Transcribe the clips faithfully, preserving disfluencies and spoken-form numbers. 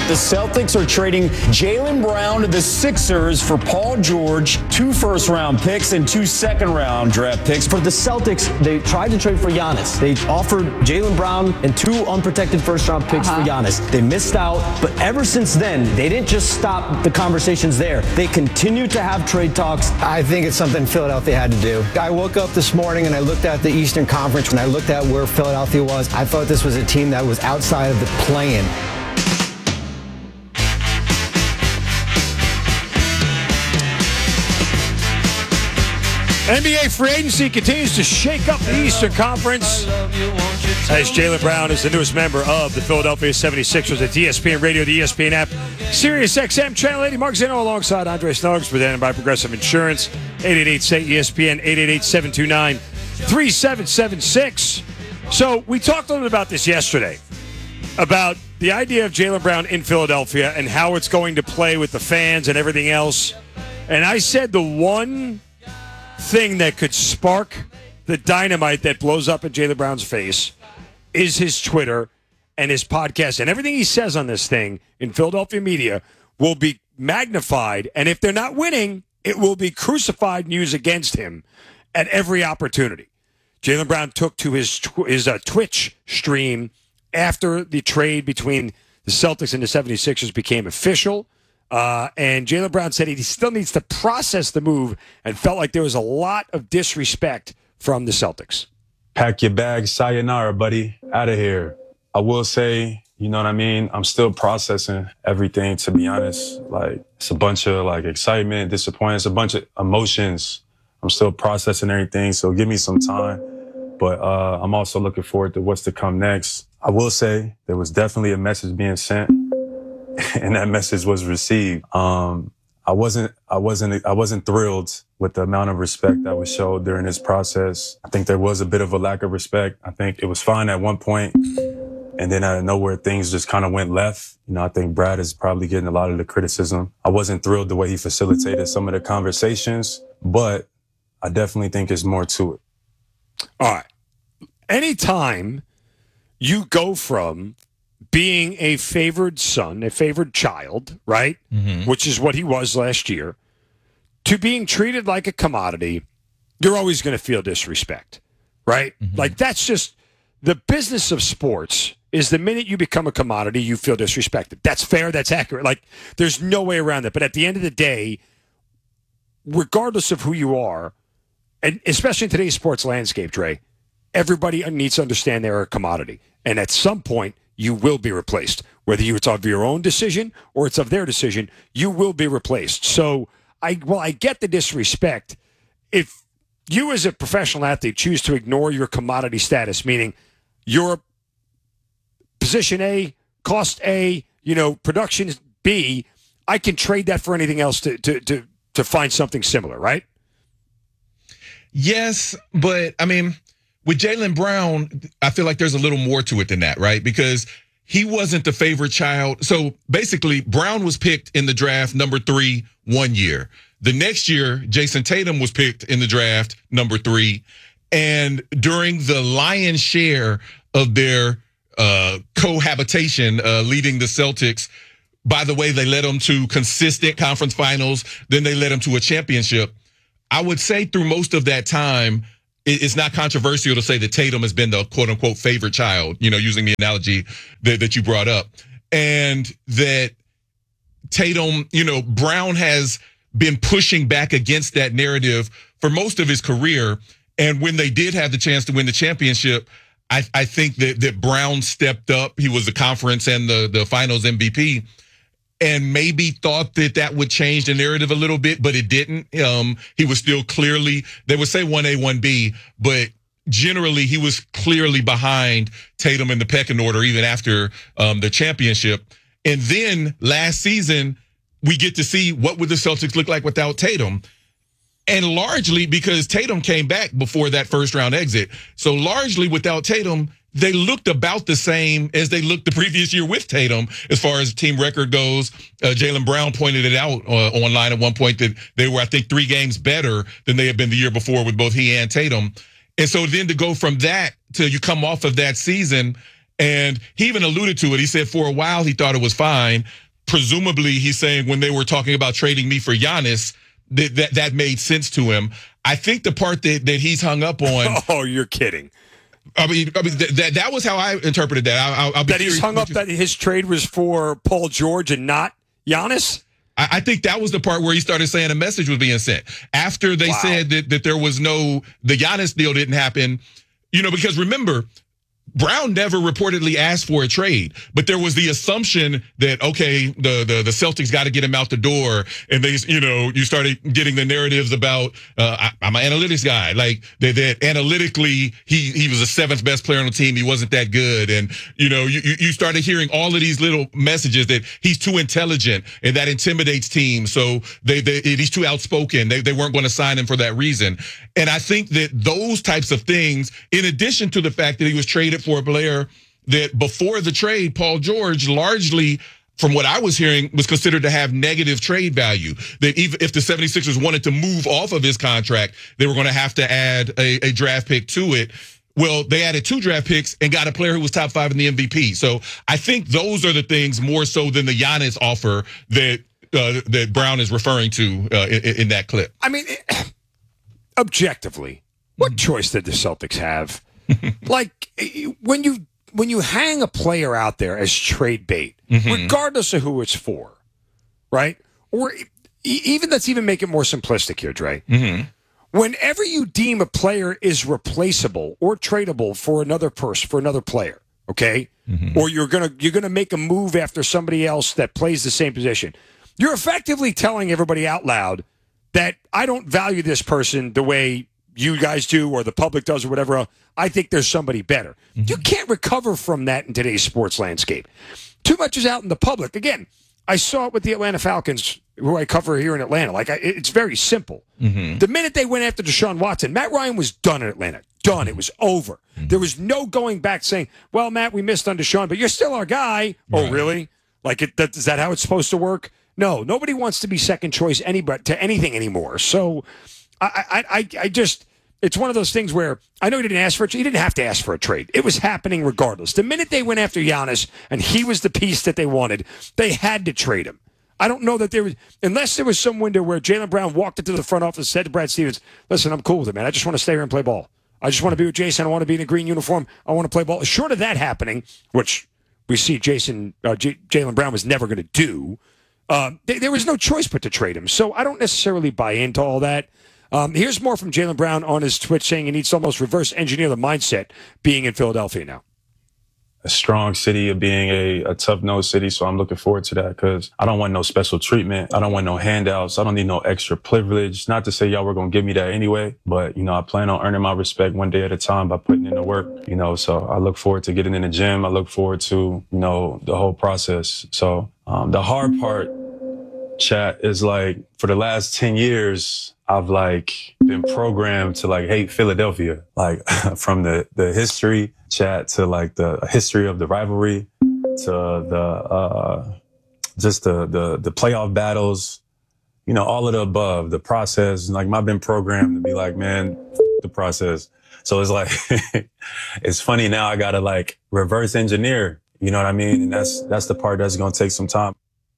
The Celtics are trading Jaylen Brown to the Sixers for Paul George, two first-round picks, and two second-round draft picks. For the Celtics, they tried to trade for Giannis. They offered Jaylen Brown and two unprotected first-round picks uh-huh. for Giannis. They missed out, but ever since then, they didn't just stop the conversations there. They continued to have trade talks. I think it's something Philadelphia had to do. I woke up this morning and I looked at the Eastern Conference, and I looked at where Philadelphia was. I thought this was a team that was outside of the play-in. N B A free agency continues to shake up the Eastern Conference as Jaylen Brown is the newest member of the Philadelphia seventy-sixers at E S P N Radio, the E S P N app, Sirius X M, Channel eighty. Mark Zeno alongside Andre Snuggs, presented by Progressive Insurance. eight eight eight, S A Y, E S P N, eight eight eight, seven two nine, three seven seven six. So we talked a little bit about this yesterday, about the idea of Jaylen Brown in Philadelphia and how it's going to play with the fans and everything else. And I said the one thing that could spark the dynamite that blows up in Jaylen Brown's face is his Twitter and his podcast. And everything he says on this thing in Philadelphia media will be magnified. And if they're not winning, it will be crucified news against him at every opportunity. Jaylen Brown took to his, his uh, Twitch stream after the trade between the Celtics and the seventy-sixers became official. Uh, and Jaylen Brown said he still needs to process the move and felt like there was a lot of disrespect from the Celtics. Pack your bags, sayonara, buddy. Out of here. I will say, you know what I mean? I'm still processing everything, to be honest. Like, it's a bunch of, like, excitement, disappointment. It's a bunch of emotions. I'm still processing everything, so give me some time. But uh, I'm also looking forward to what's to come next. I will say there was definitely a message being sent, and that message was received. Um, I wasn't, I wasn't, I wasn't thrilled with the amount of respect that was showed during this process. I think there was a bit of a lack of respect. I think it was fine at one point, and then out of nowhere, things just kind of went left. You know, I think Brad is probably getting a lot of the criticism. I wasn't thrilled the way he facilitated some of the conversations, but I definitely think there's more to it. All right. Anytime you go from being a favored son, a favored child, right, mm-hmm. which is what he was last year, to being treated like a commodity, you're always going to feel disrespect, right? Mm-hmm. Like, that's just the business of sports is the minute you become a commodity, you feel disrespected. That's fair. That's accurate. Like, there's no way around it. But at the end of the day, regardless of who you are, and especially in today's sports landscape, Dre, everybody needs to understand they're a commodity. And at some point, you will be replaced. Whether you, it's of your own decision or it's of their decision, you will be replaced. So, I well, I get the disrespect. If you as a professional athlete choose to ignore your commodity status, meaning your position A, cost A, you know, production B, I can trade that for anything else to to to, to find something similar, right? Yes, but, I mean, with Jaylen Brown, I feel like there's a little more to it than that, right? Because he wasn't the favorite child. So basically, Brown was picked in the draft number three one year. The next year, Jason Tatum was picked in the draft number three. And during the lion's share of their uh, cohabitation uh, leading the Celtics, by the way, they led them to consistent conference finals. Then they led them to a championship. I would say through most of that time, it's not controversial to say that Tatum has been the quote unquote favorite child, you know, using the analogy that, that you brought up. And that Tatum, you know, Brown has been pushing back against that narrative for most of his career. And when they did have the chance to win the championship, I, I think that, that Brown stepped up. He was the conference and the, the finals M V P. And maybe thought that that would change the narrative a little bit, but it didn't. Um, he was still clearly, they would say one A, one B, but generally he was clearly behind Tatum in the pecking order even after um, the championship. And then last season, we get to see what would the Celtics look like without Tatum. And largely because Tatum came back before that first round exit. So largely without Tatum, they looked about the same as they looked the previous year with Tatum as far as team record goes. Uh, Jaylen Brown pointed it out uh, online at one point that they were, I think, three games better than they had been the year before with both he and Tatum. And so then to go from that to you come off of that season And he even alluded to it. He said for a while he thought it was fine. Presumably, he's saying when they were talking about trading me for Giannis, that that, that made sense to him. I think the part that, that he's hung up on. Oh, you're kidding. I mean, I mean th- that that was how I interpreted that. I, I'll, I'll be that he's hung up that his trade was for Paul George and not Giannis? I, I think that was the part where he started saying a message was being sent. After they Wow. said that, that there was no, the Giannis deal didn't happen, you know, because remember, Brown never reportedly asked for a trade, but there was the assumption that, okay, the the, the Celtics got to get him out the door. And they, you know, you started getting the narratives about, uh, I, I'm an analytics guy, like that, that analytically he, he was the seventh best player on the team. He wasn't that good. And, you know, you, you started hearing all of these little messages that he's too intelligent and that intimidates teams. So they, they he's too outspoken. They, they weren't going to sign him for that reason. And I think that those types of things, in addition to the fact that he was traded for a player that before the trade, Paul George, largely, from what I was hearing, was considered to have negative trade value. That even if the seventy-sixers wanted to move off of his contract, they were going to have to add a, a draft pick to it. Well, they added two draft picks and got a player who was top five in the M V P. So I think those are the things more so than the Giannis offer that uh, that Brown is referring to uh, in, in that clip. I mean, objectively, what choice did the Celtics have? Like when you when you hang a player out there as trade bait, mm-hmm. regardless of who it's for, right? Or e- even let's even make it more simplistic here, Dre. Mm-hmm. Whenever you deem a player is replaceable or tradable for another person, for another player, okay, mm-hmm. or you're gonna you're gonna make a move after somebody else that plays the same position, you're effectively telling everybody out loud that I don't value this person the way you guys do or the public does or whatever else. I think there's somebody better. Mm-hmm. You can't recover from that in today's sports landscape. Too much is out in the public. Again, I saw it with the Atlanta Falcons, who I cover here in Atlanta. Like, I, it's very simple. Mm-hmm. The minute they went after Deshaun Watson, Matt Ryan was done in Atlanta. Done. It was over. Mm-hmm. There was no going back saying, well, Matt, we missed on Deshaun, but you're still our guy. Right. Oh, really? Like, it, that, is that how it's supposed to work? No, nobody wants to be second choice anybody, to anything anymore. So I, I, I, I just... It's one of those things where I know he didn't ask for it. He didn't have to ask for a trade. It was happening regardless. The minute they went after Giannis and he was the piece that they wanted, they had to trade him. I don't know that there was, unless there was some window where Jaylen Brown walked into the front office and said to Brad Stevens, listen, I'm cool with it, man. I just want to stay here and play ball. I just want to be with Jason. I want to be in a green uniform. I want to play ball. Short of that happening, which we see Jason, uh, J- Jaylen Brown was never going to do, uh, they, there was no choice but to trade him. So I don't necessarily buy into all that. Um, here's more from Jaylen Brown on his Twitch saying he needs to almost reverse engineer the mindset being in Philadelphia now. A strong city of being a, a tough-nosed city, so I'm looking forward to that because I don't want no special treatment. I don't want no handouts. I don't need no extra privilege. Not to say y'all were going to give me that anyway, but, you know, I plan on earning my respect one day at a time by putting in the work, you know, so I look forward to getting in the gym. I look forward to, you know, the whole process. So um, the hard part, chat, is like for the last ten years, I've like been programmed to like hate Philadelphia, like from the, the history chat to like the history of the rivalry to the, uh, just the, the, the playoff battles, you know, all of the above, the process. Like I've been programmed to be like, man, f- the process. So it's like, it's funny now I got to like reverse engineer, you know what I mean? And that's, that's the part that's going to take some time.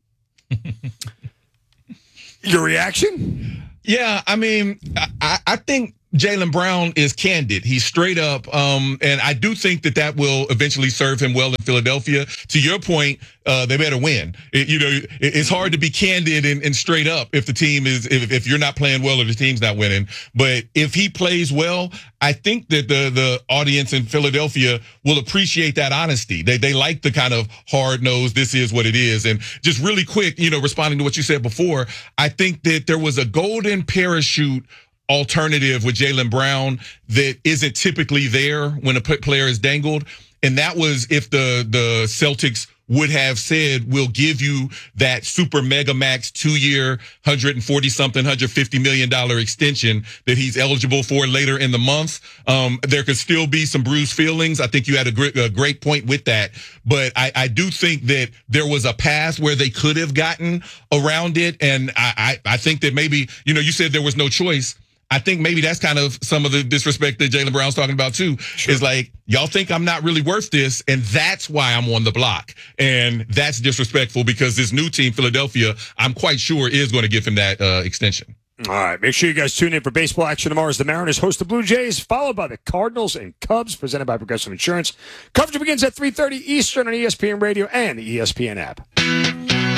Your reaction? Yeah, I mean, I, I think Jaylen Brown is candid. He's straight up. Um, and I do think that that will eventually serve him well in Philadelphia. To your point, uh, they better win. It, you know, it, it's hard to be candid and, and straight up if the team is, if, if you're not playing well or the team's not winning. But if he plays well, I think that the, the audience in Philadelphia will appreciate that honesty. They, they like the kind of hard nosed, this is what it is. And just really quick, you know, responding to what you said before, I think that there was a golden parachute alternative with Jaylen Brown that isn't typically there when a player is dangled. And that was if the, the Celtics would have said, we'll give you that super mega max two year, one hundred forty something, one hundred fifty million dollars extension that he's eligible for later in the month. Um, there could still be some bruised feelings. I think you had a great, a great point with that. But I, I do think that there was a path where they could have gotten around it. And I, I, I think that maybe, you know, you said there was no choice. I think maybe that's kind of some of the disrespect that Jaylen Brown's talking about too. Sure. Is like, y'all think I'm not really worth this, and that's why I'm on the block. And that's disrespectful because this new team, Philadelphia, I'm quite sure is going to give him that uh, extension. All right, make sure you guys tune in for baseball action tomorrow as the Mariners host the Blue Jays, followed by the Cardinals and Cubs, presented by Progressive Insurance. Coverage begins at three thirty Eastern on E S P N Radio and the E S P N app.